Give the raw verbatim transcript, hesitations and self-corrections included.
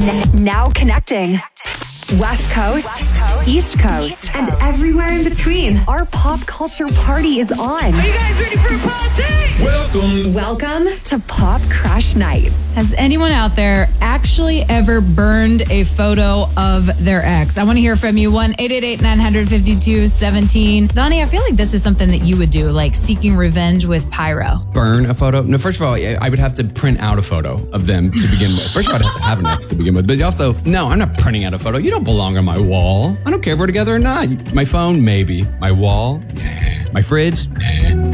N- now connecting. West Coast, West Coast East, Coast, East Coast, and everywhere in between. Our pop culture party is on. Are you guys ready for a party? Welcome. Welcome to Pop Crash Nights. Has anyone out there actually ever burned a photo of their ex? I want to hear from you. one eight eight eight nine five two one seven. Donnie, I feel like this is something that you would do, like seeking revenge with pyro. Burn a photo? No, first of all, I would have to print out a photo of them to begin with. First of all, I'd have to have an ex to begin with. But also, no, I'm not printing out a photo. You don't belong on my wall. I don't care if we're together or not. My phone, maybe. My wall, nah. My fridge, nah.